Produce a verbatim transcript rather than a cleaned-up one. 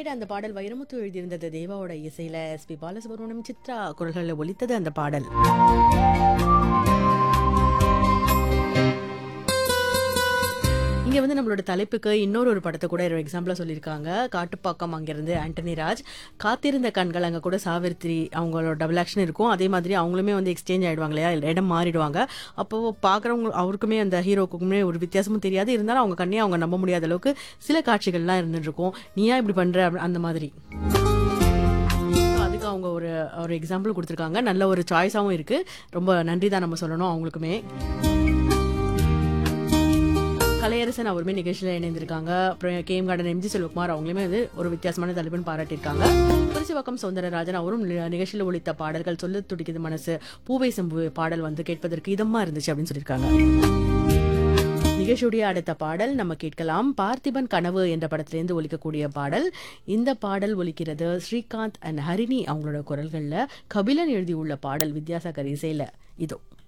கேட்ட அந்த பாடல் வைரமுத்து எழுதியிருந்தது. தேவாவோட இசையில எஸ்பி பாலசுப்ரமணியம், சித்ரா குரல்களில் ஒலித்தது அந்த பாடல். இங்க வந்து நம்மளோட தலைப்புக்கு இன்னொரு ஒரு படத்தை கூட ஒரு எக்ஸாம்பிளா சொல்லியிருக்காங்க. காட்டுப்பாக்கம் அங்கிருந்து ஆண்டனி ராஜ். காத்திருந்த கண்கள், அங்க கூட சாவித்திரி அவங்களோட டபுள் ஆக்ஷன் இருக்கும். அதே மாதிரி அவங்களுமே வந்து எக்ஸ்சேஞ்ச் ஆயிடுவாங்க இல்லையா, இடம் மாறிடுவாங்க. அப்போ பாக்குறவங்க அவருக்குமே அந்த ஹீரோக்குமே ஒரு வித்தியாசமும் தெரியாது. இருந்தாலும் அவங்க கண்ணே அவங்க நம்ப முடியாத அளவுக்கு சில காட்சிகள்லாம் இருந்துட்டு இருக்கும். நீயா இப்படி பண்ற அப்படி- அந்த மாதிரி. அதுக்கு அவங்க ஒரு ஒரு எக்ஸாம்பிள் கொடுத்துருக்காங்க. நல்ல ஒரு சாய்ஸாகவும் இருக்கு. ரொம்ப நன்றி தான் நம்ம சொல்லணும் அவங்களுக்குமே. கலையரசன் அவருமே நிகழ்ச்சியில் இணைந்திருக்காங்க. அப்புறம் K M garden MG Selvakumar அவங்களுமே வந்து ஒரு வித்தியாசமான தலைப்புன்னு பாராட்டியிருக்காங்க. குறிச்சிவாக்கம் சௌந்தரராஜன் அவரும் நி- நிகழ்ச்சியில் ஒலித்த பாடல்கள் சொல்ல துடிக்குது மனசு, பூவை செம்பு பாடல் வந்து கேட்பதற்கு இதமா இருந்துச்சு அப்படின்னு சொல்லியிருக்காங்க. நிகழ்ச்சியுடைய அடுத்த பாடல் நம்ம கேட்கலாம். பார்த்திபன் கனவு என்ற படத்திலிருந்து ஒலிக்கக்கூடிய பாடல். இந்த பாடல் ஒலிக்கிறது ஸ்ரீகாந்த் அண்ட் ஹரிணி அவங்களோட குரல்கள்ல. கபிலன் எழுதியுள்ள பாடல் வித்யாசாகர் இசையில. இதோ